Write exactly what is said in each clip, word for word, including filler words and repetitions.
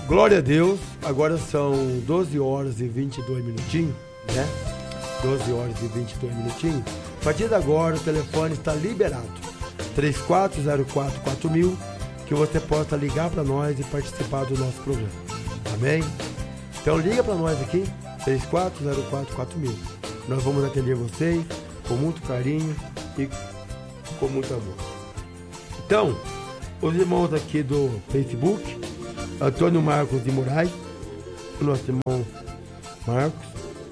Glória a Deus, agora são doze horas e vinte e dois minutinhos, né? doze horas e vinte e dois minutinhos. A partir de agora o telefone está liberado. três quatro zero quatro quatro mil, que você possa ligar para nós e participar do nosso programa. Amém? Então liga para nós aqui, três quatro zero quatro quatro mil. Nós vamos atender vocês com muito carinho e com muito amor. Então, os irmãos aqui do Facebook, Antônio Marcos de Moraes, o nosso irmão Marcos,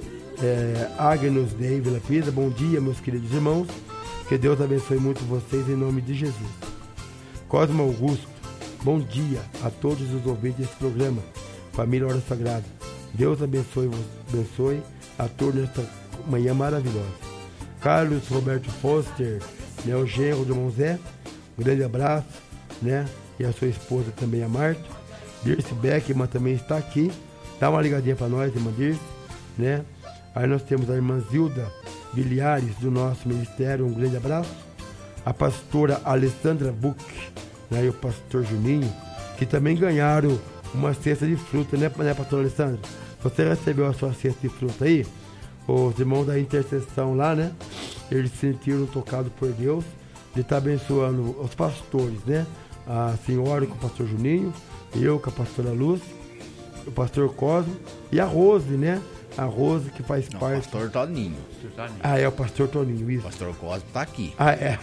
é, Agnes de Vila Pisa, bom dia, meus queridos irmãos, que Deus abençoe muito vocês em nome de Jesus. Cosmo Augusto, bom dia a todos os ouvintes desse programa, Família Hora Sagrada. Deus abençoe, abençoe a todos nesta manhã maravilhosa. Carlos Roberto Foster, né, o genro do irmão Zé, um grande abraço, né, e a sua esposa também, a Marta. Dirce Beckman também está aqui. Dá uma ligadinha para nós, irmã Dirce, né? Aí nós temos a irmã Zilda Biliares, do nosso ministério, um grande abraço. A pastora Alessandra Buch, né? E o pastor Juninho, que também ganharam uma cesta de fruta, né, né, pastor Alessandra? Você recebeu a sua cesta de fruta aí? Os irmãos da intercessão lá, né? Eles se sentiram tocados por Deus de estar abençoando os pastores, né? A senhora com o pastor Juninho, eu com a pastora Lúcia, o pastor Cosmo e a Rose, né? A Rose que faz Não, parte... pastor Toninho. Ah, é o pastor Toninho, isso. O pastor Cosmo tá aqui. Ah, é.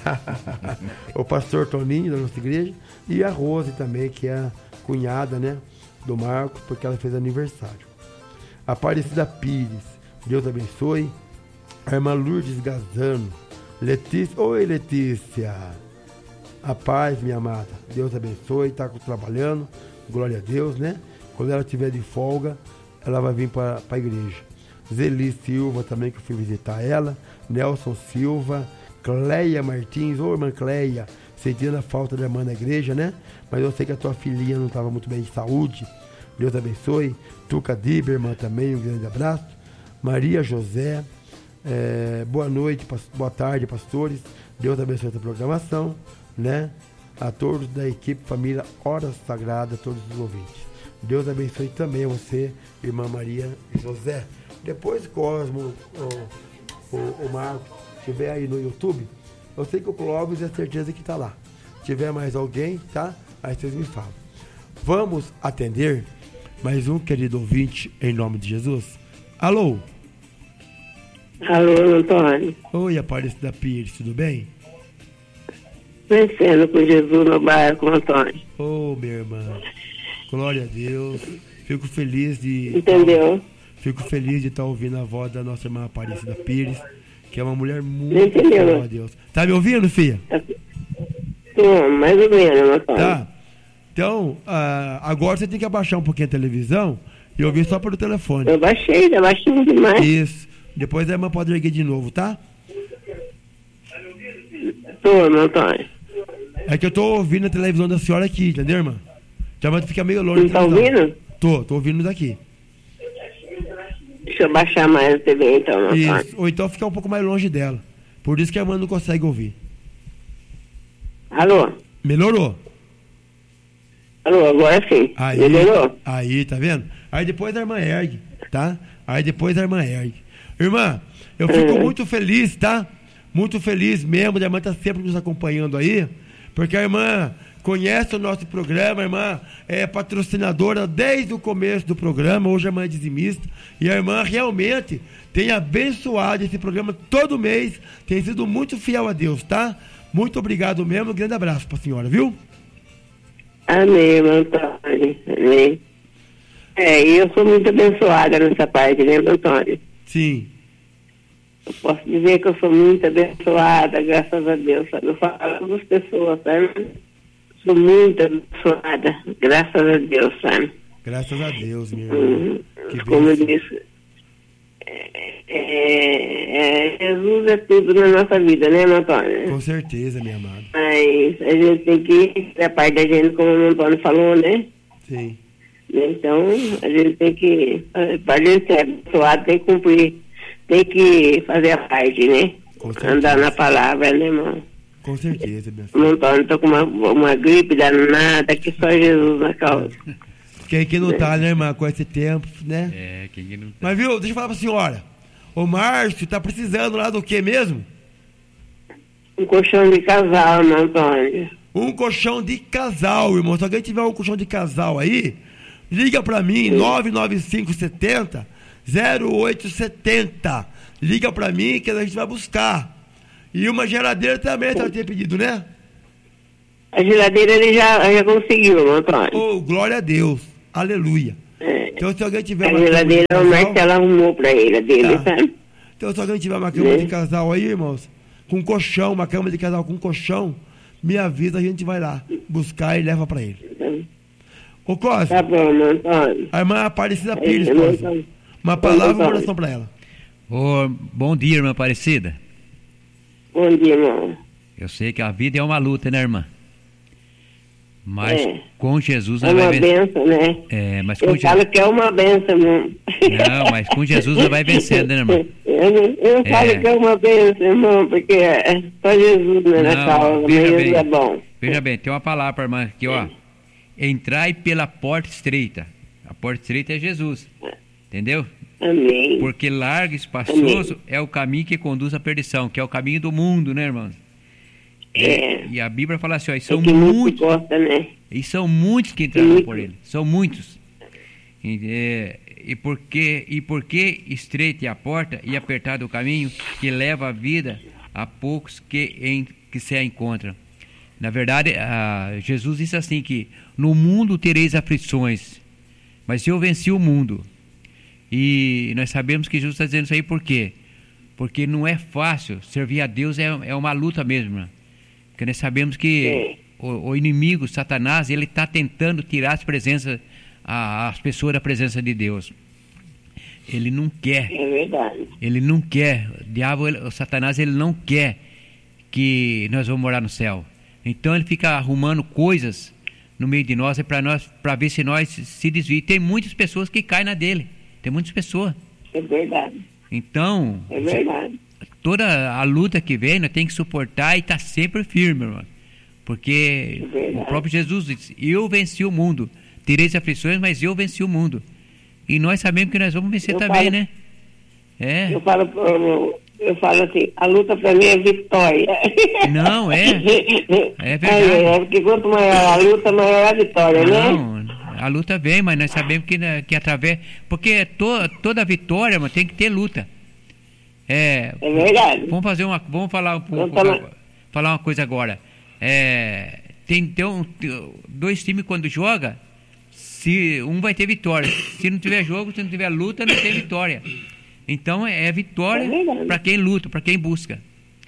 O pastor Toninho da nossa igreja e a Rose também, que é a cunhada, né? Do Marcos, porque ela fez aniversário. Aparecida Pires, Deus abençoe. A irmã Lourdes Gazano, Letícia, oi Letícia. A paz, minha amada. Deus abençoe, está trabalhando, glória a Deus, né? Quando ela estiver de folga, ela vai vir para a igreja. Zeli Silva também, que eu fui visitar ela. Nelson Silva, Cleia Martins, ô irmã Cleia, sentindo a falta da irmã na igreja, né? Mas eu sei que a tua filhinha não estava muito bem de saúde. Deus abençoe. Tuca Diberman também, um grande abraço. Maria José, é, boa noite, boa tarde, pastores. Deus abençoe essa programação, né? A todos da equipe Família Hora Sagrada, todos os ouvintes. Deus abençoe também a você, irmã Maria José. Depois, Cosmo, o, o, o Marcos, estiver aí no YouTube, eu sei que o Clóvis é certeza que está lá. Se tiver mais alguém, tá? Aí vocês me falam. Vamos atender mais um querido ouvinte em nome de Jesus. Alô? Alô, Antônio. Oi, Aparecida Pires, tudo bem? Vencendo com Jesus no barco, Antônio. Ô, oh, minha irmã, glória a Deus. Fico feliz de... Entendeu? Fico feliz de estar ouvindo a voz da nossa irmã Aparecida Pires, que é uma mulher muito... Entendeu? A Deus. Tá me ouvindo, filha? Sim, mais ou menos, Antônio. Tá. Então, uh, agora você tem que abaixar um pouquinho a televisão e ouvir só pelo telefone. Eu baixei, já baixei demais. Isso. Depois a irmã pode erguer de novo, tá? Tô, Antônio. É que eu tô ouvindo a televisão da senhora aqui, entendeu, irmã? Já vai ficar meio longe. Não tá ouvindo? Tô, tô ouvindo daqui. Deixa eu baixar mais a T V então, Antônio. Isso. Ou então ficar um pouco mais longe dela. Por isso que a irmã não consegue ouvir. Alô? Melhorou. Alô, agora sim. Aí, melhorou? Aí, tá vendo? Aí depois a irmã ergue, tá? Aí depois a irmã ergue. Irmã, eu fico uhum. muito feliz, tá? Muito feliz mesmo, a irmã tá sempre nos acompanhando aí, porque a irmã conhece o nosso programa, a irmã é patrocinadora desde o começo do programa, hoje a irmã é dizimista, e a irmã realmente tem abençoado esse programa todo mês, tem sido muito fiel a Deus, tá? Muito obrigado mesmo, um grande abraço pra senhora, viu? Amém, Antônio, amém. É, e eu sou muito abençoada nessa parte, né, Antônio? Sim. Eu posso dizer que eu sou muito abençoada, graças a Deus, sabe? Eu falo das pessoas, sabe? Sou muito abençoada, graças a Deus, sabe? Graças a Deus, minha irmã. Hum, como eu disse, é, é, é, Jesus é tudo na nossa vida, né, Antônio? Com certeza, minha amada. Mas a gente tem que, a parte da gente, como o Antônio falou, né? Sim. Então, a gente tem que, para a gente ser abençoado, tem que cumprir, tem que fazer a parte, né? Andar na palavra, né, irmão? Com certeza, minha filha. Não tô, não tô com uma, uma gripe danada, que só Jesus na causa. Quem que não tá, né, irmã, com esse tempo, né? É, quem que não tá. Mas viu, deixa eu falar pra senhora. O Márcio tá precisando lá do que mesmo? Um colchão de casal, né, Antônio? Um colchão de casal, irmão. Se alguém tiver um colchão de casal aí, liga pra mim, nove nove cinco sete zero zero oito sete zero. Liga pra mim que a gente vai buscar. E uma geladeira também, tá ter pedido, né? A geladeira ele já, já conseguiu, Antônio. Oh, glória a Deus. Aleluia. É. Então, se alguém tiver A uma geladeira cama o de casal, Marcelo arrumou pra ele, a dele, Tá. sabe? então, se alguém tiver uma cama Né? de casal aí, irmãos, com colchão, uma cama de casal com colchão, me avisa, a gente vai lá buscar e leva pra ele. Ô, Cosme, Tá bom, Antônio. a irmã Aparecida Aí, Pires, irmão, Cosme. Antônio. Uma palavra e uma Antônio. oração pra ela. Ô, bom dia, irmã Aparecida. Bom dia, irmão. Eu sei que a vida é uma luta, né, irmã? Mas É. com Jesus É nós uma vai vencer. benção, né? É, mas com Eu Jesus. falo que é uma benção, irmão. Não, mas com Jesus nós vai vencendo, né, irmã? Eu, não- eu É. falo que é uma benção, irmão, porque é só Jesus, né, na Não, causa, mas veja Jesus bem. é bom. Veja bem, tem uma palavra para irmã aqui, ó. Entrai pela porta estreita. A porta estreita é Jesus. Entendeu? Amém. Porque largo e espaçoso é o caminho que conduz à perdição, que é o caminho do mundo, né, irmãos? É. E a Bíblia fala assim, ó, e É são que muito muitos, gosta, né? e são muitos que entrarão Muito. por ele. São muitos. E, é, e porque e porque estreita é a porta e apertado o caminho que leva a vida a poucos que em, que se a encontram. Na verdade, a, Jesus disse assim que no mundo tereis aflições, mas eu venci o mundo. E nós sabemos que Jesus está dizendo isso aí por quê? Porque não é fácil, servir a Deus é, é uma luta mesmo, né? Porque nós sabemos que É. o, o inimigo, Satanás, ele está tentando tirar as presenças, a, as pessoas da presença de Deus. Ele não quer, É verdade. ele não quer, o diabo, ele- o Satanás, ele não quer que nós vamos morar no céu. Então ele fica arrumando coisas no meio de nós, é para nós, para ver se nós se desviamos. Tem muitas pessoas que caem na dele, tem muitas pessoas. É verdade. Então, É verdade. toda a luta que vem, nós temos que suportar e estar sempre firme, irmão. Porque É verdade. o próprio Jesus disse, eu venci o mundo. Tereis aflições, mas eu venci o mundo. E nós sabemos que nós vamos vencer Eu também, falo- né? É. Eu falo, pro- eu falo assim, a luta pra mim é vitória. Não, é. É verdade. É, é, porque quanto maior a luta, maior a vitória, né? Não, a luta vem, mas nós sabemos que, né, que através... Porque to, toda vitória, mano, tem que ter luta. É, É verdade. Vamos fazer uma, vamos falar um pouco, Vamos falar- falar uma coisa agora. É, tem, tem um, tem dois times quando joga, se um vai ter vitória. Se não tiver jogo, se não tiver luta, não tem vitória. Então é vitória É verdade. para quem luta, para quem busca.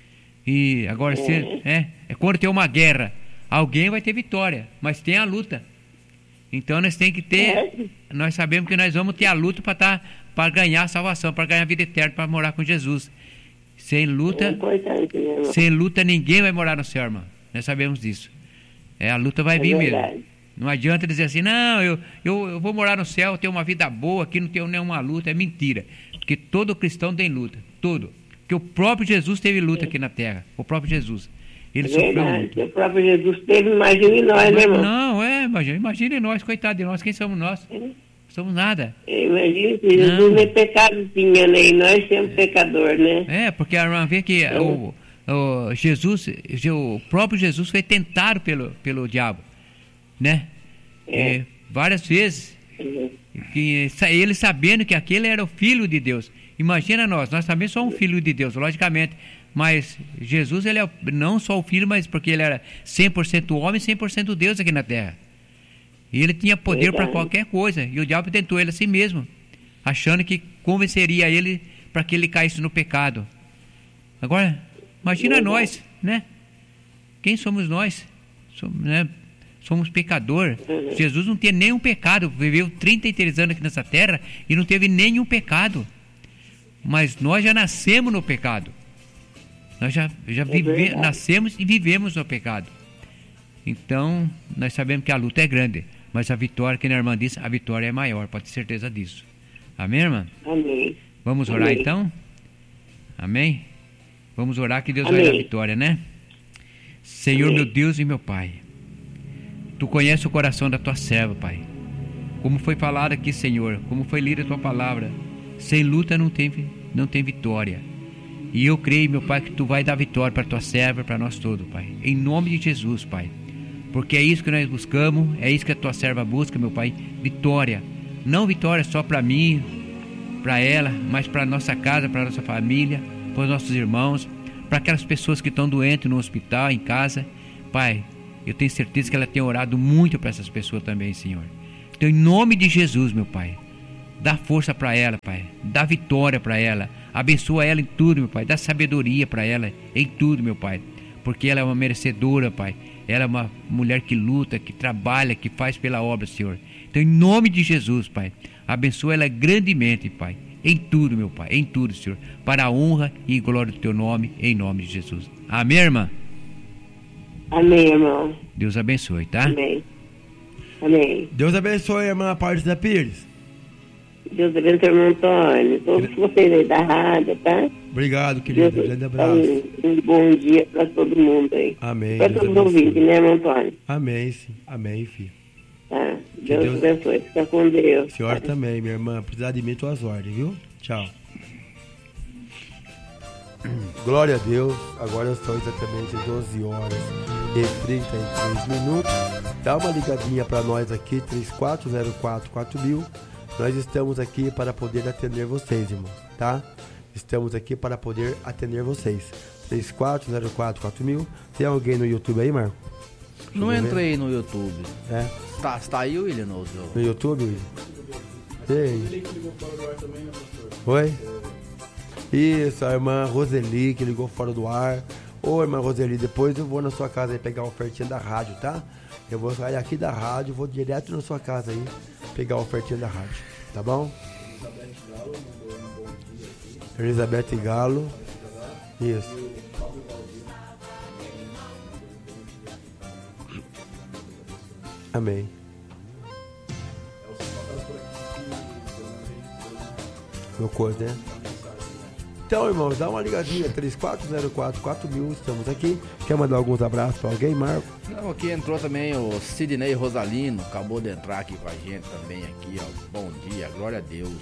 E agora se é, é quando tem uma guerra, alguém vai ter vitória, mas tem a luta. Então nós tem que ter, É. nós sabemos que nós vamos ter a luta para tá, para ganhar a salvação, para ganhar a vida eterna, para morar com Jesus. Sem É luta, importante, né, irmão? sem luta ninguém vai morar no céu, irmão. Nós sabemos disso. É, a luta vai É vir verdade. mesmo. Não adianta dizer assim, não, eu, eu, eu vou morar no céu, ter uma vida boa, aqui não tenho nenhuma luta. É mentira. Porque todo cristão tem luta. Todo. Porque o próprio Jesus teve luta aqui na terra. O próprio Jesus. Ele É sofreu verdade. muito. O próprio Jesus teve, imagine nós, né, irmão? Não, é, imagine, imagine nós, coitado de nós. Quem somos nós? Somos nada. Imagine se Jesus Não. nem pecado tinha, né? E nós somos pecador, né? É, porque a irmã vê que o, o Jesus, o próprio Jesus foi tentado pelo, pelo diabo, né? É. É, várias vezes. Que, sa- ele sabendo que aquele era o Filho de Deus. Imagina nós, nós também somos filho de Deus, logicamente. Mas Jesus, ele é o- não só o Filho, mas porque ele era cem por cento homem e cem por cento Deus aqui na terra. E ele tinha poder para Verdade. qualquer coisa. E o diabo tentou ele assim mesmo, achando que convenceria ele para que ele caísse no pecado. Agora, imagina Verdade. nós, né? Quem somos nós? Somos, né? Somos pecador. Uhum. Jesus não tinha nenhum pecado. Viveu trinta e três anos aqui nessa terra e não teve nenhum pecado. Mas nós já nascemos no pecado. Nós já, já vive, verdade. nascemos e vivemos no pecado. Então, nós sabemos que a luta é grande. Mas a vitória, que a irmã disse, a vitória é maior. Pode ter certeza disso. Amém, irmã? Amém. Vamos orar Amém. então? Amém? Vamos orar que Deus Amém. vai dar vitória, né? Senhor, Amém. meu Deus e meu Pai, Tu conheces o coração da Tua serva, Pai. Como foi falado aqui, Senhor, como foi lida a tua palavra, sem luta não tem, não tem vitória. E eu creio, meu Pai, que tu vai dar vitória para tua serva, para nós todos, Pai. Em nome de Jesus, Pai. Porque é isso que nós buscamos, é isso que a tua serva busca, meu Pai. Vitória. Não vitória só para mim, para ela, mas para nossa casa, para nossa família, para os nossos irmãos, para aquelas pessoas que estão doentes no hospital, em casa. Pai, eu tenho certeza que ela tem orado muito para essas pessoas também, Senhor. Então, em nome de Jesus, meu Pai, dá força para ela, Pai. Dá vitória para ela. Abençoa ela em tudo, meu Pai. Dá sabedoria para ela em tudo, meu Pai. Porque ela é uma merecedora, Pai. Ela é uma mulher que luta, que trabalha, que faz pela obra, Senhor. Então, em nome de Jesus, Pai, abençoa ela grandemente, Pai. Em tudo, meu Pai. Em tudo, Senhor. Para a honra e glória do Teu nome, em nome de Jesus. Amém, irmã? Amém, irmão. Deus abençoe, tá? Amém. Amém. Deus abençoe, irmã Aparecida Pires. Deus abençoe, irmão Antônio. Todos vocês aí da rádio, tá? Obrigado, querido. Deus, Grande abraço. Um, um bom dia para todo mundo aí. Amém. Para todos os ouvintes, né, irmão Antônio? Amém, sim. Amém, filho. Tá. Deus, Deus abençoe. Fica com Deus. Senhora tá? também, minha irmã. Precisar de mim, tuas ordens, viu? Tchau. Glória a Deus. Agora são exatamente doze horas e trinta e três minutos. Dá uma ligadinha para nós aqui, três quatro zero quatro quatro mil. Nós estamos aqui para poder atender vocês, irmãos, tá? Estamos aqui para poder atender vocês. três quatro zero quatro quatro mil. Tem alguém no YouTube aí, Marco? Não Vamos entrei ver. no YouTube. É? Tá, está aí, William? No, no YouTube, William? Tem. Oi? Isso, a irmã Roseli que ligou fora do ar. Ô, irmã Roseli, depois eu vou na sua casa aí pegar a ofertinha da rádio, tá? Eu vou sair aqui da rádio, vou direto na sua casa aí pegar a ofertinha da rádio, tá bom? Elizabeth Galo. Isso. Amém. No corpo, né? Então, irmãos, dá uma ligadinha, três quatro zero quatro quatro mil, estamos aqui. Quer mandar alguns abraços para alguém, Marco? Não, aqui entrou também o Sidney Rosalino, acabou de entrar aqui com a gente também aqui, ó. Bom dia, glória a Deus.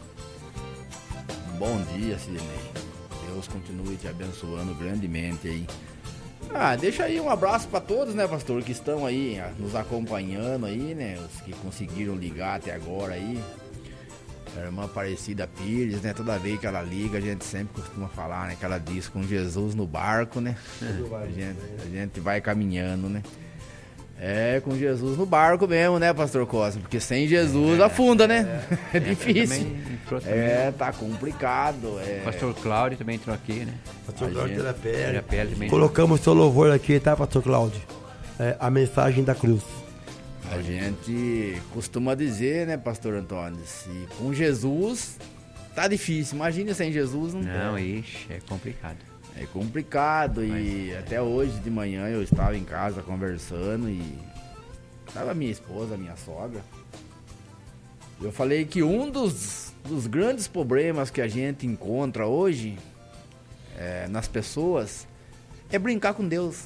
Bom dia, Sidney. Deus continue te abençoando grandemente aí. Ah, deixa aí um abraço para todos, né, pastor, que estão aí nos acompanhando aí, né, os que conseguiram ligar até agora aí. A irmã Aparecida Pires, né? Toda vez que ela liga, a gente sempre costuma falar, né? Que ela diz com Jesus no barco, né? A gente, a gente vai caminhando, né? É, com Jesus no barco mesmo, né, pastor Costa? Porque sem Jesus é, afunda, né? É, é difícil. Também, é, tá complicado. É. Pastor Cláudio também entrou aqui, né? Pastor Cláudio gente, Terapele. Terapele Colocamos o seu louvor aqui, tá, pastor Cláudio? É, a mensagem da cruz. A gente costuma dizer, né, pastor Antônio, se com Jesus tá difícil, imagina sem Jesus não Não, tem. ixi, é complicado. É complicado. Mas, e é. até hoje de manhã eu estava em casa conversando e estava minha esposa, minha sogra. Eu falei que um dos, dos grandes problemas que a gente encontra hoje é, nas pessoas é brincar com Deus.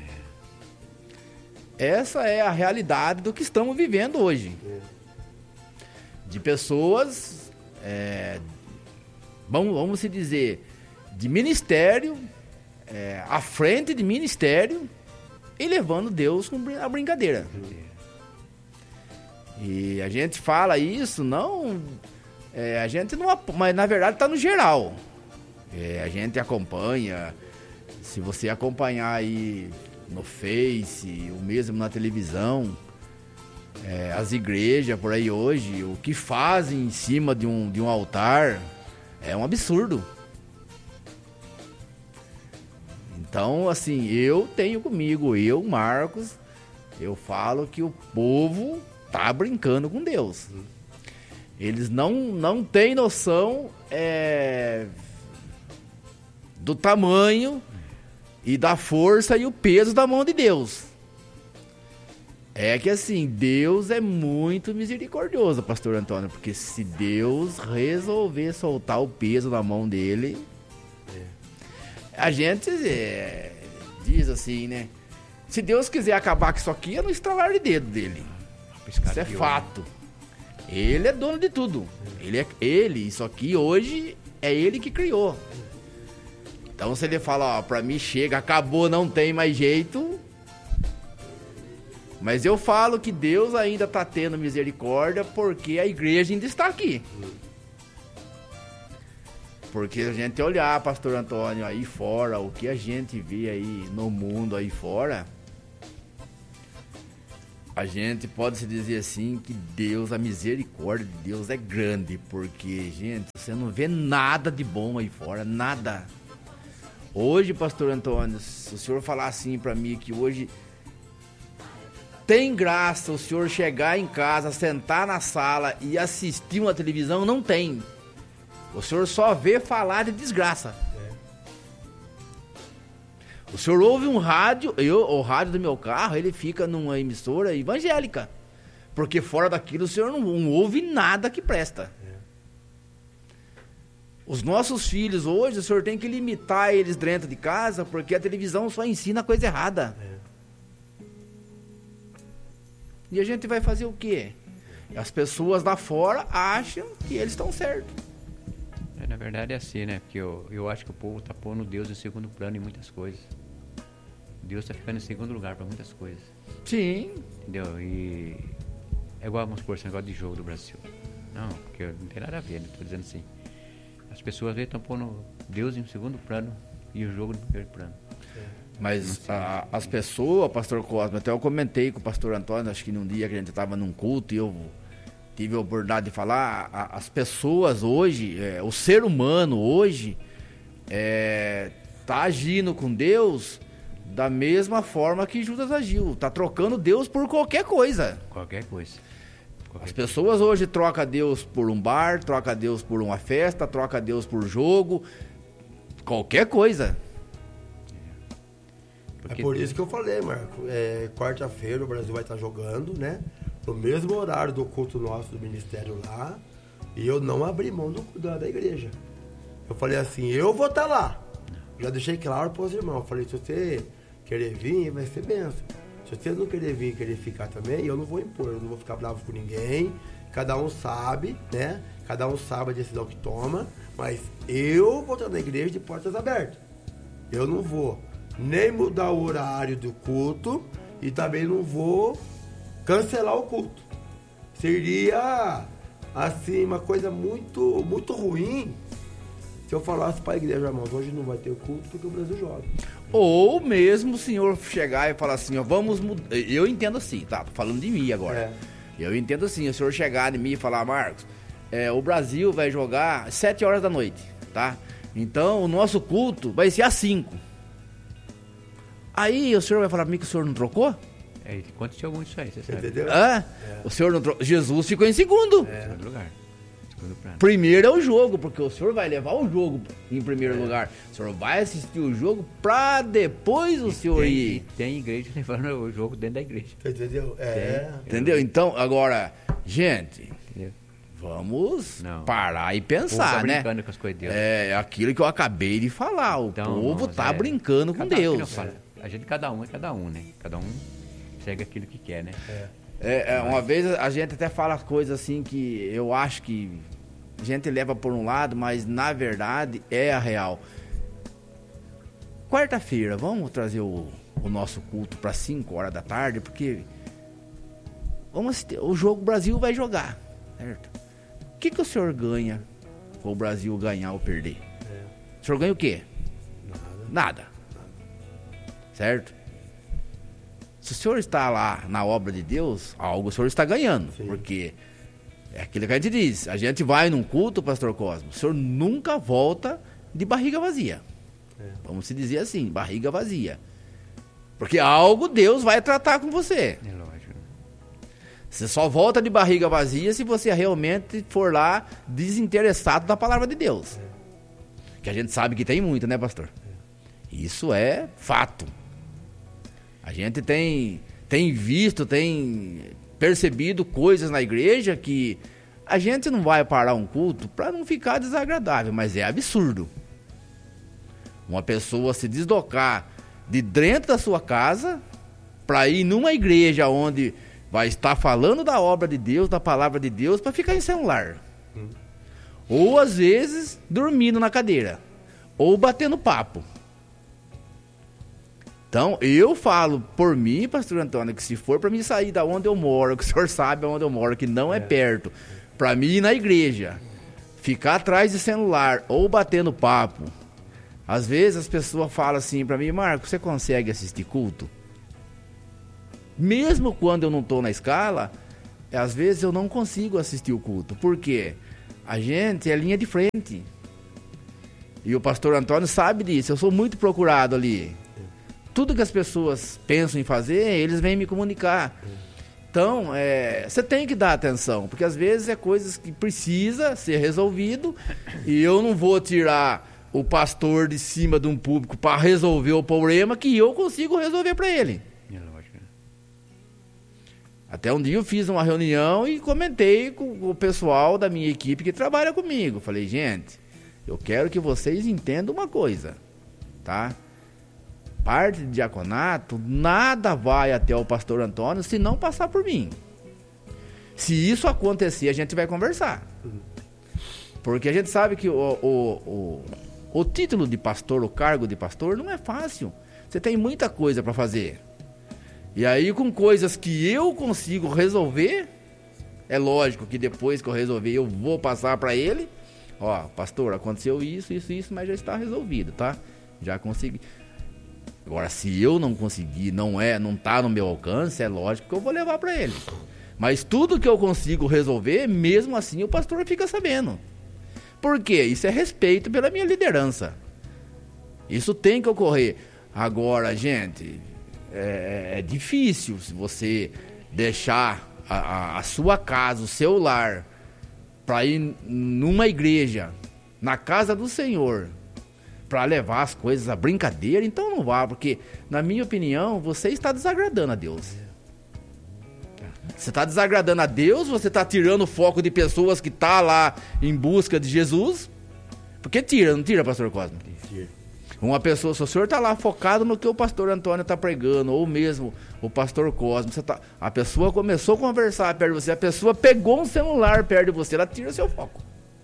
Essa é a realidade do que estamos vivendo hoje. De pessoas, é, vamos, vamos se dizer, de ministério, é, à frente de ministério, e levando Deus com a brincadeira. E a gente fala isso, não... É, a gente não... Mas na verdade está no geral. É, a gente acompanha, se você acompanhar aí... no Face, o mesmo na televisão, é, as igrejas por aí hoje, o que fazem em cima de um, de um altar é um absurdo. Então, assim, eu tenho comigo, eu, Marcos, eu falo que o povo tá brincando com Deus. Eles não, não têm noção é, do tamanho e da força e o peso da mão de Deus. É que assim, Deus é muito misericordioso, pastor Antônio, porque se Deus resolver soltar o peso na mão dele, é. a gente é, diz assim, né? Se Deus quiser acabar com isso aqui, é no estralar de dedo dele. Isso é fato. Ele é dono de tudo. Ele, é, ele, isso aqui hoje é ele que criou. Então se ele fala, ó, pra mim chega, acabou, não tem mais jeito. Mas eu falo que Deus ainda tá tendo misericórdia porque a igreja ainda está aqui. Porque a gente olhar, pastor Antônio, aí fora, o que a gente vê aí no mundo aí fora, a gente pode se dizer assim que Deus, a misericórdia de Deus é grande, porque, gente, você não vê nada de bom aí fora, nada. Hoje, pastor Antônio, se o senhor falar assim pra mim que hoje tem graça o senhor chegar em casa, sentar na sala e assistir uma televisão, não tem. O senhor só vê falar de desgraça. É. O senhor ouve um rádio, eu, o rádio do meu carro, ele fica numa emissora evangélica. Porque fora daquilo o senhor não, não ouve nada que presta. É. Os nossos filhos hoje, o senhor tem que limitar eles dentro de casa, porque a televisão só ensina coisa errada. É. E a gente vai fazer o quê? As pessoas lá fora acham que eles estão certos. É, na verdade é assim, né? Porque eu, eu acho que o povo tá pondo Deus em segundo plano em muitas coisas. Deus tá ficando em segundo lugar para muitas coisas. Sim. Entendeu? E é igual, vamos supor, esse negócio de jogo do Brasil. Não, porque não tem nada a ver, né? Tô dizendo assim. As pessoas às vezes estão pondo Deus em segundo plano e o jogo no primeiro plano. Mas a, as pessoas, pastor Cosme, até eu comentei com o pastor Antônio, acho que num dia que a gente estava num culto e eu tive a oportunidade de falar, a, as pessoas hoje, é, o ser humano hoje, é, tá agindo com Deus da mesma forma que Judas agiu, tá trocando Deus por qualquer coisa. Qualquer coisa. Qualquer As pessoas coisa. Hoje trocam Deus por um bar, trocam Deus por uma festa, trocam Deus por jogo, qualquer coisa. É por isso que eu falei, Marco, é, quarta-feira o Brasil vai estar jogando, né? No mesmo horário do culto nosso do ministério lá, e eu não abri mão do, da, da igreja. Eu falei assim, eu vou estar lá. Já deixei claro para os irmãos, eu falei, se você querer vir, vai ser benção. Se você não querer vir e querer ficar também, eu não vou impor, eu não vou ficar bravo com ninguém. Cada um sabe, né? Cada um sabe a decisão que toma, mas eu vou estar na igreja de portas abertas. Eu não vou nem mudar o horário do culto e também não vou cancelar o culto. Seria assim uma coisa muito, muito ruim se eu falasse para a igreja, irmãos, hoje não vai ter culto porque o Brasil joga. Ou mesmo o senhor chegar e falar assim, ó, vamos mudar. Eu entendo assim, tá? Tô falando de mim agora. É. Eu entendo assim, o senhor chegar em mim e falar, Marcos, é, o Brasil vai jogar às sete horas da noite, tá? Então o nosso culto vai ser às cinco. Aí o senhor vai falar pra mim que o senhor não trocou? É, aconteceu muito isso aí, você sabe. Entendeu? Ah, é. O senhor não trocou. Jesus ficou em segundo. É. Segundo lugar. Segundo plano. Primeiro é o jogo, porque o senhor vai levar o jogo em primeiro é. lugar. O senhor vai assistir o jogo pra depois o e senhor tem, ir. E tem igreja levando o jogo dentro da igreja. Entendeu? É. Tem. Entendeu? Então, agora, gente... Entendeu? Vamos não. parar e pensar, tá né? brincando com as coisas de Deus. É aquilo que eu acabei de falar. O então, povo tá é, brincando com Deus. É. A gente, cada um é cada um, né? Cada um segue aquilo que quer, né? É. É, é, uma vez a gente até fala coisas assim que eu acho que a gente leva por um lado, mas na verdade é a real. Quarta-feira, vamos trazer o, o nosso culto para cinco horas da tarde, porque vamos assistir, o jogo o Brasil vai jogar, certo? O que, que o senhor ganha com o Brasil ganhar ou perder? É. O senhor ganha o quê? Nada. Nada. Certo? Se o senhor está lá na obra de Deus, algo o senhor está ganhando. Sim. Porque é aquilo que a gente diz. A gente vai num culto, pastor Cosmo, o senhor nunca volta de barriga vazia. É. Vamos se dizer assim, barriga vazia. Porque algo Deus vai tratar com você. É lógico. Você só volta de barriga vazia se você realmente for lá desinteressado da palavra de Deus. É. Que a gente sabe que tem muito, né, pastor? É. Isso é fato. A gente tem, tem visto, tem percebido coisas na igreja que a gente não vai parar um culto para não ficar desagradável, mas é absurdo. Uma pessoa se deslocar de dentro da sua casa para ir numa igreja onde vai estar falando da obra de Deus, da palavra de Deus, para ficar em celular. Hum. Ou às vezes dormindo na cadeira, ou batendo papo. Então, eu falo por mim, pastor Antônio, que se for para mim sair da onde eu moro, que o senhor sabe onde eu moro, que não é, é perto, para mim ir na igreja, ficar atrás de celular ou batendo papo, às vezes as pessoas falam assim para mim: Marcos, você consegue assistir culto? Mesmo quando eu não estou na escala, às vezes eu não consigo assistir o culto. Por quê? A gente é linha de frente. E o pastor Antônio sabe disso, eu sou muito procurado ali. Tudo que as pessoas pensam em fazer, eles vêm me comunicar. Então, é, você tem que dar atenção, porque às vezes é coisas que precisa ser resolvido, e eu não vou tirar o pastor de cima de um público para resolver o problema que eu consigo resolver para ele. É lógico. Até um dia eu fiz uma reunião e comentei com o pessoal da minha equipe que trabalha comigo. Falei: gente, eu quero que vocês entendam uma coisa, tá? Parte de diaconato, nada vai até o pastor Antônio se não passar por mim. Se isso acontecer, a gente vai conversar. Porque a gente sabe que o, o, o, o título de pastor, o cargo de pastor, não é fácil. Você tem muita coisa para fazer. E aí, com coisas que eu consigo resolver, é lógico que depois que eu resolver, eu vou passar para ele. Ó, pastor, aconteceu isso, isso, isso, mas já está resolvido, tá? Já consegui. Agora, se eu não conseguir, não é, não tá no meu alcance, é lógico que eu vou levar para ele. Mas tudo que eu consigo resolver, mesmo assim o pastor fica sabendo. Por quê? Isso é respeito pela minha liderança. Isso tem que ocorrer. Agora, gente, é, é difícil se você deixar a, a, a sua casa, o seu lar, para ir numa igreja, na casa do Senhor, para levar as coisas à brincadeira. Então não vá, porque, na minha opinião, você está desagradando a Deus. Você está desagradando a Deus, você está tirando o foco de pessoas que estão tá lá em busca de Jesus. Porque tira, não tira, pastor Cosme? Tira. Uma pessoa, se o senhor está lá focado no que o pastor Antônio está pregando, ou mesmo o pastor Cosme, você tá, a pessoa começou a conversar perto de você, a pessoa pegou um celular perto de você, ela tira o seu foco.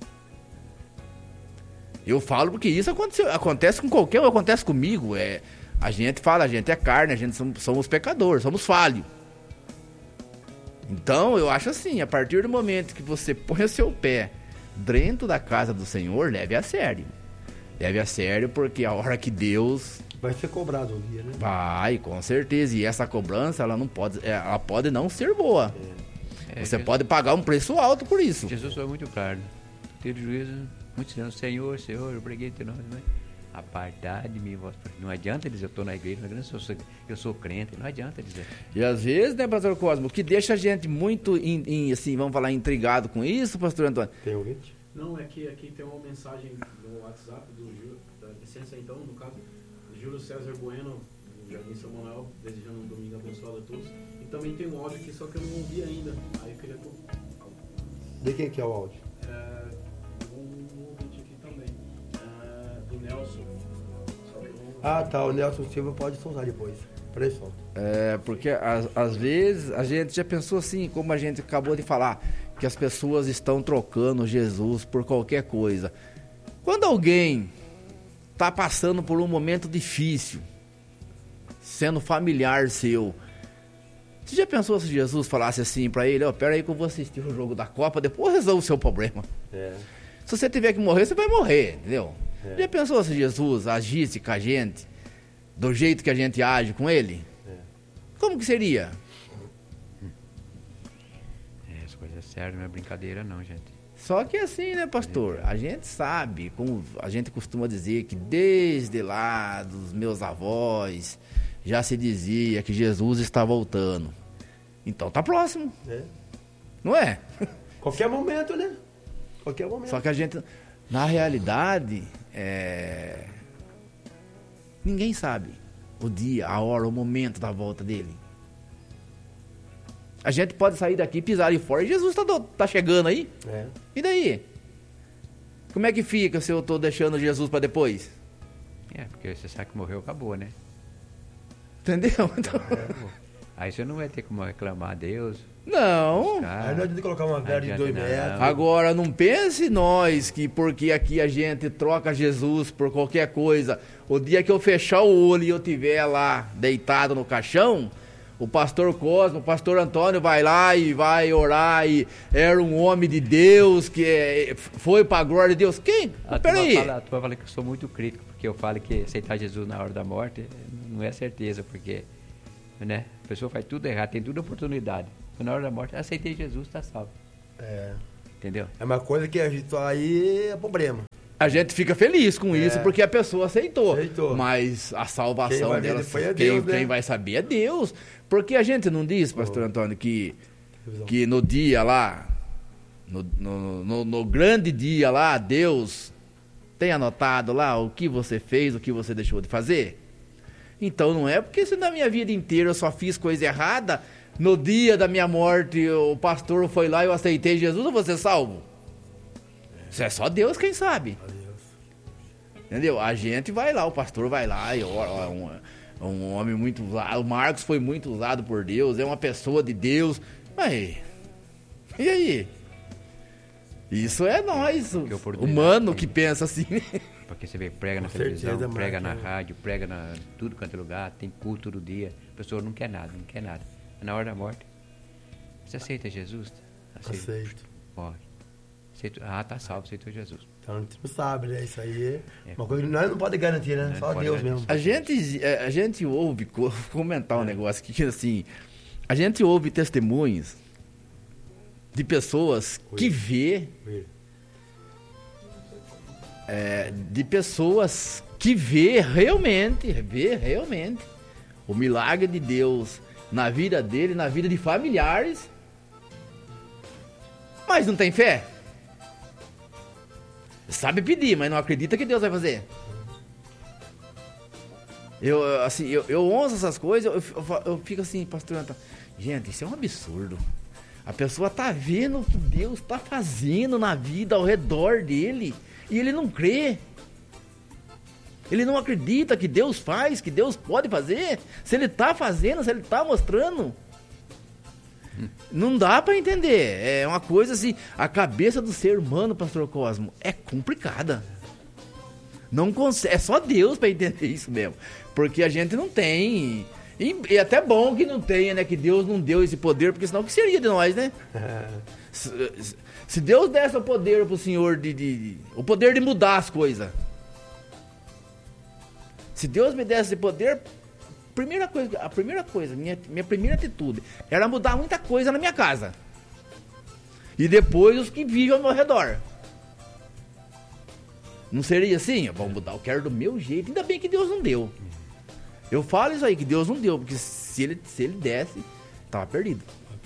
Eu falo porque isso aconteceu, acontece com qualquer um, acontece comigo. É, a gente fala, a gente é carne, a gente somos, somos pecadores, somos falhos. Então, eu acho assim, a partir do momento que você põe o seu pé dentro da casa do Senhor, leve a sério. Leve a sério, porque a hora que Deus... vai ser cobrado um dia, né? Vai, com certeza. E essa cobrança, ela não pode, ela pode não ser boa. É. É, você Jesus... pode pagar um preço alto por isso. Jesus foi muito claro. Teve juízo... muitos dizendo: Senhor, Senhor, eu preguei teu nome, mas apartar de mim, vós. Não adianta dizer: eu estou na igreja, eu sou, eu sou crente, não adianta dizer. E às vezes, né, pastor Cosmo, o que deixa a gente muito, in, in, assim, vamos falar, intrigado com isso, pastor Antônio? Tem ouvinte? Não, é que aqui tem uma mensagem no WhatsApp do Júlio, da licença então, no caso, Júlio César Bueno, do Jardim Samuel, desejando um domingo abençoado a todos. E também tem um áudio aqui, só que eu não ouvi ainda. Aí eu queria... De quem que é o áudio? É... Nelson. Ah, tá, o Nelson Silva pode soltar depois. Peraí, solta. É, porque às, às vezes a gente já pensou assim, como a gente acabou de falar, que as pessoas estão trocando Jesus por qualquer coisa. Quando alguém está passando por um momento difícil, sendo familiar seu, você já pensou se Jesus falasse assim para ele: ó, oh, pera aí que eu vou assistir o jogo da Copa, depois resolve o seu problema. É. Se você tiver que morrer, você vai morrer, entendeu? É. Já pensou se Jesus agisse com a gente do jeito que a gente age com ele? É. Como que seria? É, as coisas sérias, não é brincadeira não, gente. Só que assim, né, pastor? A gente sabe, como a gente costuma dizer, que desde lá dos meus avós já se dizia que Jesus está voltando. Então tá próximo. É. Não é? Qualquer momento, né? Qualquer momento. Só que a gente, na realidade, é... ninguém sabe o dia, a hora, o momento da volta dele. A gente pode sair daqui, pisar ali fora, e Jesus tá, do... tá chegando aí. É. E daí? Como é que fica se eu tô deixando Jesus para depois? É, porque você sabe que morreu, acabou, né? Entendeu? Então... Aí você não vai ter como reclamar a Deus. Não. buscar. Aí não adianta colocar uma vela de adianta dois não. metros. Agora, não pense nós que porque aqui a gente troca Jesus por qualquer coisa, o dia que eu fechar o olho e eu tiver lá deitado no caixão, o pastor Cosmo, o pastor Antônio vai lá e vai orar e era um homem de Deus que é, foi para a glória de Deus. Quem? A Peraí. turma fala, a turma fala que eu sou muito crítico, porque eu falo que aceitar Jesus na hora da morte não é certeza, porque né, a pessoa faz tudo errado, tem toda oportunidade. Mas na hora da morte, aceitei Jesus, está salvo. É. Entendeu? É uma coisa que a gente aí é problema. A gente fica feliz com É. isso porque a pessoa aceitou. Aceitou. Mas a Quem salvação vai ver dela, depois é quem, Deus, né? quem vai saber é Deus. Porque a gente não diz, pastor Oh. Antônio, que, que no dia lá, no, no, no, no grande dia lá, Deus tem anotado lá o que você fez, o que você deixou de fazer? Então não é porque se na minha vida inteira eu só fiz coisa errada, no dia da minha morte o pastor foi lá e eu aceitei Jesus, eu vou ser salvo. Isso é só Deus quem sabe. Entendeu? A gente vai lá, o pastor vai lá e ora, é um, é um homem muito usado. O Marcos foi muito usado por Deus, é uma pessoa de Deus. Mas, e aí? Isso é nós, Que oportunidade humano, tem. que pensa assim. Porque você vê, prega na Com televisão, certeza, prega Marcos. na rádio, prega na tudo quanto é lugar, tem culto todo dia. A pessoa não quer nada, não quer nada. Mas na hora da morte, você aceita Jesus? Aceito. Morre. Aceito. Ah, tá salvo, aceitou Jesus. Então a gente não sabe, né? Isso aí é É. uma coisa que nós não podemos garantir, né? Não Só pode Deus garantir. mesmo. A gente, é, a gente ouve, co- comentar um negócio que assim, a gente ouve testemunhos de pessoas que vê, é, de pessoas que vê realmente, vê realmente o milagre de Deus na vida dele, na vida de familiares, mas não tem fé. Sabe pedir, mas não acredita que Deus vai fazer. Eu, eu, assim, eu, eu ouço essas coisas, eu, eu, eu fico assim, pastor Antônio, gente, isso é um absurdo. A pessoa tá vendo o que Deus tá fazendo na vida ao redor dele e ele não crê. Ele não acredita que Deus faz, que Deus pode fazer. Se ele tá fazendo, se ele tá mostrando. Não dá pra entender. É uma coisa assim, a cabeça do ser humano, pastor Cosmo, é complicada. Não consegue, é só Deus pra entender isso mesmo. Porque a gente não tem. E, e é até bom que não tenha, né? Que Deus não deu esse poder, porque senão o que seria de nós, né? Se, se Deus desse o poder pro senhor de, de, de. O poder de mudar as coisas. Se Deus me desse esse poder, primeira coisa, a primeira coisa, minha, minha primeira atitude, era mudar muita coisa na minha casa. E depois os que vivem ao meu redor. Não seria assim? Vamos mudar, eu quero do meu jeito. Ainda bem que Deus não deu. Eu falo isso aí, que Deus não deu, porque se ele, se ele desse, tava perdido.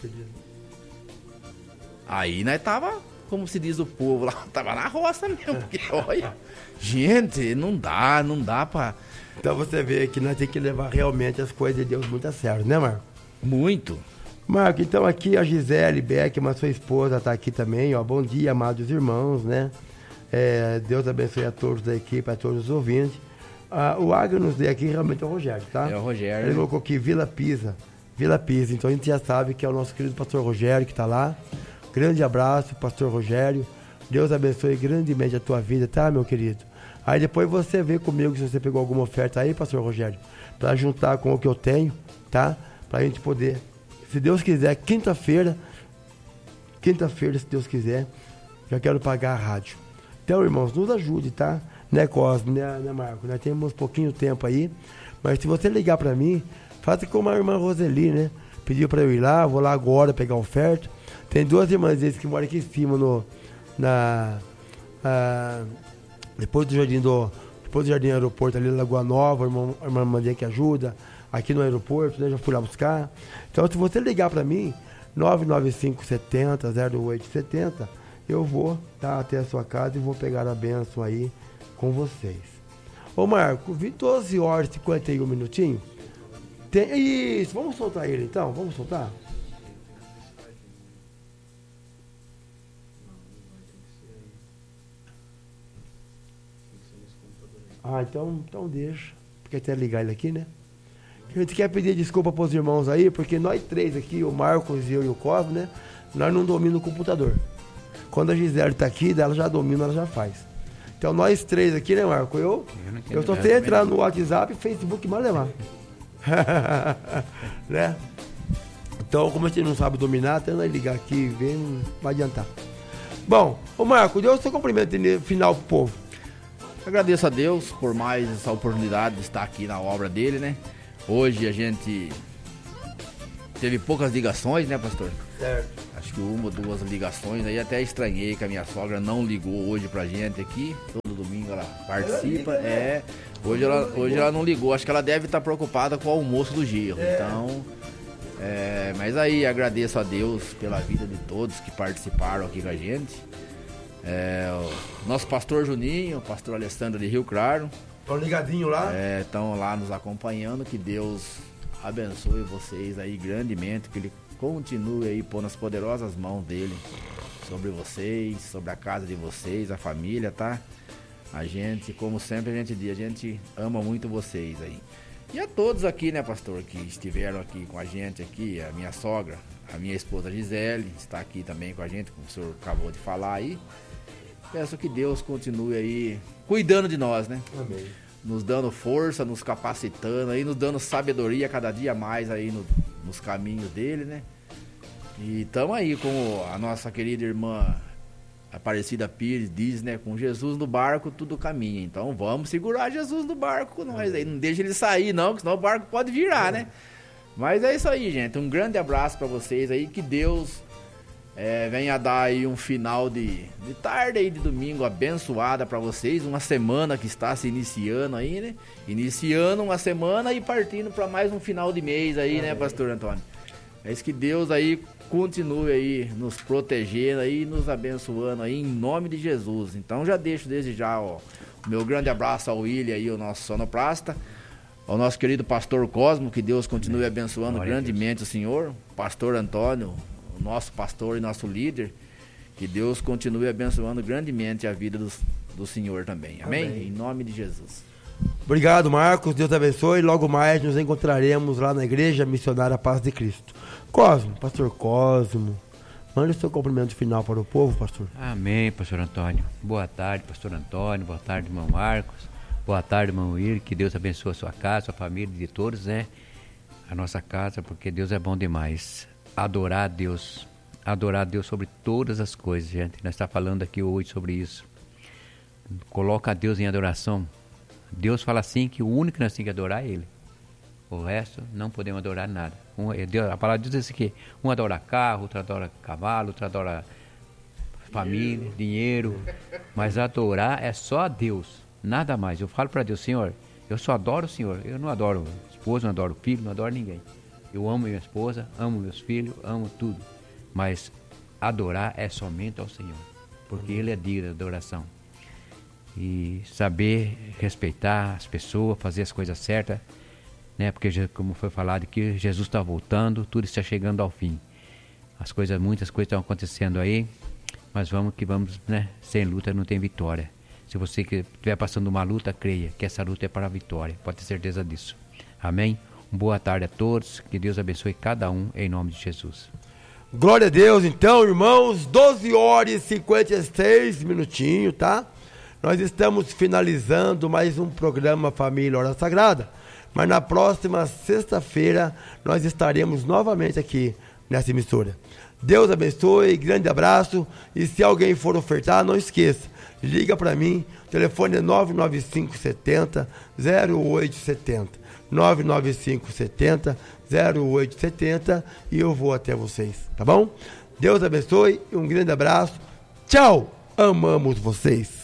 Aí nós tava, como se diz o povo lá, tava na roça mesmo, porque olha, gente, não dá, não dá pra... Então você vê que nós temos que levar realmente as coisas de Deus muito a sério, né, Marco? Muito. Marco, então aqui a Gisele Beckman, sua esposa, está aqui também, ó. Bom dia, amados irmãos, né? É, Deus abençoe a todos da equipe, a todos os ouvintes. Ah, o Agro nos deu aqui realmente é o Rogério, tá? É o Rogério. Ele colocou aqui Vila Pisa, Vila Pisa. Então a gente já sabe que é o nosso querido pastor Rogério que está lá. Grande abraço, pastor Rogério. Deus abençoe grandemente a tua vida, tá, meu querido? Aí depois você vê comigo se você pegou alguma oferta aí, pastor Rogério, para juntar com o que eu tenho, tá? Pra gente poder, se Deus quiser, quinta-feira, quinta-feira, se Deus quiser, já quero pagar a rádio. Então, irmãos, nos ajude, tá? Né, Cosme, né, né, Marco? Nós temos pouquinho tempo aí, mas se você ligar pra mim, faça como a irmã Roseli, né? Pediu pra eu ir lá, vou lá agora pegar a oferta. Tem duas irmãs deles que moram aqui em cima, no, na... Ah, depois do jardim do depois do jardim do aeroporto ali, Lagoa Nova, a irmã, a irmã Mandinha que ajuda, aqui no aeroporto, né? Já fui lá buscar. Então, se você ligar pra mim, nove nove cinco sete zero zero oito sete zero, eu vou tá, até a sua casa e vou pegar a bênção aí com vocês. Ô Marco, vi doze horas e cinquenta e um minutinhos. Tem, isso, vamos soltar ele então? Vamos soltar? Ah, então, então deixa. Porque até ligar ele aqui, né? A gente quer pedir desculpa para os irmãos aí, porque nós três aqui, o Marcos, eu e o Cosmo, né? Nós não dominamos o computador. Quando a Gisele está aqui, ela já domina, ela já faz. Então nós três aqui, né, Marco? Eu, eu, eu só sei entrar no WhatsApp e Facebook e mais levar. Né? Então, como a gente não sabe dominar, até nós ligar aqui e ver, não vai adiantar. Bom, ô Marco, dê o seu cumprimento final pro povo. Agradeço a Deus por mais essa oportunidade de estar aqui na obra dele, né? Hoje a gente teve poucas ligações, né, pastor? Certo. Acho que uma ou duas ligações aí, até estranhei que a minha sogra não ligou hoje pra gente aqui. Todo domingo ela participa. É, hoje ela, hoje ela não ligou, acho que ela deve estar preocupada com o almoço do Giro. Então, é, mas aí agradeço a Deus pela vida de todos que participaram aqui com a gente. É, o nosso pastor Juninho, o pastor Alessandro de Rio Claro. Estão ligadinho lá? Estão é, lá nos acompanhando, que Deus abençoe vocês aí grandemente, que Ele continue aí pondo as poderosas mãos dele sobre vocês, sobre a casa de vocês, a família, tá? A gente, como sempre a gente diz, a gente ama muito vocês aí. E a todos aqui, né, pastor, que estiveram aqui com a gente aqui, a minha sogra, a minha esposa Gisele, está aqui também com a gente, como o senhor acabou de falar aí. Peço que Deus continue aí cuidando de nós, né? Amém. Nos dando força, nos capacitando aí, nos dando sabedoria cada dia mais aí no, nos caminhos dele, né? E estamos aí com a nossa querida irmã Aparecida Pires diz, né? Com Jesus no barco tudo caminha. Então vamos segurar Jesus no barco com nós aí. Não deixa ele sair não, porque senão o barco pode virar, né? Mas é isso aí, gente. Um grande abraço para vocês aí. Que Deus é, venha dar aí um final de, de tarde aí de domingo abençoada para vocês. Uma semana que está se iniciando aí, né? Iniciando uma semana e partindo para mais um final de mês aí, né, pastor Antônio? É isso, que Deus aí continue aí nos protegendo aí, nos abençoando aí, em nome de Jesus. Então já deixo desde já, ó, o meu grande abraço ao William aí, o nosso sonoplasta, ao nosso querido pastor Cosmo, que Deus continue abençoando Glória grandemente o senhor, pastor Antônio, o nosso pastor e nosso líder, que Deus continue abençoando grandemente a vida dos, do senhor também. Amém? Amém? Em nome de Jesus. Obrigado, Marcos. Deus te abençoe. Logo mais nos encontraremos lá na Igreja Missionária Paz de Cristo. Cosmo, pastor Cosmo, mande o seu cumprimento final para o povo, pastor. Amém, pastor Antônio. Boa tarde, pastor Antônio. Boa tarde, irmão Marcos. Boa tarde, irmão Will. Que Deus abençoe a sua casa, a sua família, de todos, né? A nossa casa, porque Deus é bom demais. Adorar a Deus. Adorar a Deus sobre todas as coisas, gente. Nós estamos falando aqui hoje sobre isso. Coloca a Deus em adoração. Deus fala assim que o único que nós temos que adorar é Ele. O resto não podemos adorar nada. Um, Deus, a palavra diz assim que um adora carro, outro adora cavalo, outro adora família, dinheiro. Mas adorar é só a Deus, nada mais. Eu falo para Deus, Senhor, eu só adoro o Senhor. Eu não adoro esposa, não adoro filho, não adoro ninguém. Eu amo minha esposa, amo meus filhos, amo tudo. Mas adorar é somente ao Senhor, porque Ele é digno de adoração. E saber respeitar as pessoas, fazer as coisas certas, né? Porque, como foi falado aqui, Jesus está voltando, tudo está chegando ao fim. As coisas, muitas coisas estão acontecendo aí, mas vamos que vamos, né? Sem luta não tem vitória. Se você estiver passando uma luta, creia que essa luta é para a vitória, pode ter certeza disso. Amém? Boa tarde a todos, que Deus abençoe cada um, em nome de Jesus. Glória a Deus. Então, irmãos, doze horas e cinquenta e seis minutinhos, tá? Nós estamos finalizando mais um programa Família Hora Sagrada, mas na próxima sexta-feira nós estaremos novamente aqui nessa emissora. Deus abençoe, grande abraço, e se alguém for ofertar, não esqueça, liga para mim, o telefone é nove nove cinco sete zero zero oito sete zero, nove nove cinco sete zero zero oito sete zero, e eu vou até vocês, tá bom? Deus abençoe, um grande abraço, tchau, amamos vocês.